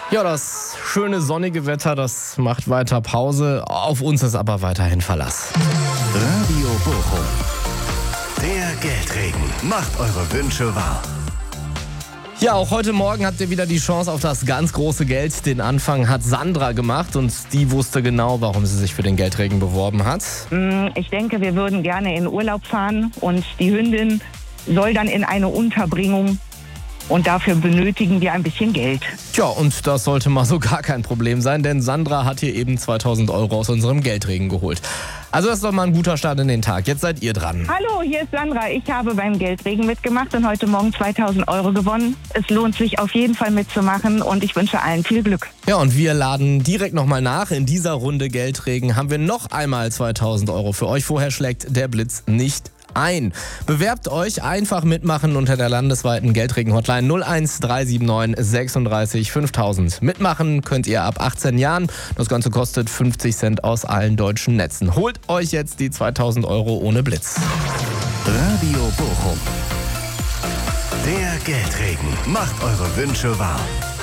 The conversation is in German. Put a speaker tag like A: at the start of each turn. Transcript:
A: Ja, das schöne sonnige Wetter, das macht weiter Pause. Auf uns ist aber weiterhin Verlass.
B: Radio Bochum. Der Geldregen macht eure Wünsche wahr.
A: Ja, auch heute Morgen habt ihr wieder die Chance auf das ganz große Geld. Den Anfang hat Sandra gemacht und die wusste genau, warum sie sich für den Geldregen beworben hat.
C: Ich denke, wir würden gerne in Urlaub fahren und die Hündin soll dann in eine Unterbringung und dafür benötigen wir ein bisschen Geld.
A: Tja, und das sollte mal so gar kein Problem sein, denn Sandra hat hier eben 2000 Euro aus unserem Geldregen geholt. Also das ist doch mal ein guter Start in den Tag. Jetzt seid ihr dran.
C: Hallo, hier ist Sandra. Ich habe beim Geldregen mitgemacht und heute Morgen 2000 Euro gewonnen. Es lohnt sich auf jeden Fall mitzumachen und ich wünsche allen viel Glück.
A: Ja, und wir laden direkt nochmal nach. In dieser Runde Geldregen haben wir noch einmal 2000 Euro für euch. Vorher schlägt der Blitz nicht ein. Bewerbt euch, einfach mitmachen unter der landesweiten Geldregen-Hotline 01379 36 5000. Mitmachen könnt ihr ab 18 Jahren. Das Ganze kostet 50 Cent aus allen deutschen Netzen. Holt euch jetzt die 2000 Euro ohne Blitz.
B: Radio Bochum. Der Geldregen macht eure Wünsche wahr.